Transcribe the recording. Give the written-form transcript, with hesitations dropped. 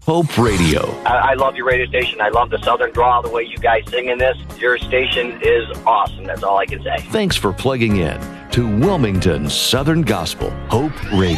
Hope Radio. I love your radio station. I love the Southern drawl, the way you guys sing in this. Your station is awesome. That's all I can say. Thanks for plugging in to Wilmington's Southern Gospel, Hope Radio.